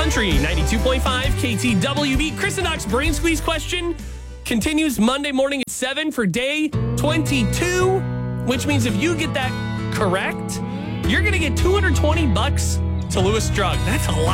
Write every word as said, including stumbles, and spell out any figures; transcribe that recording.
Country ninety-two point five K T W B. Chris and Doc's Brain Squeeze question continues Monday morning at seven for day twenty-two, which means if you get that correct, you're going to get two hundred twenty bucks to Lewis Drug. That's a lot.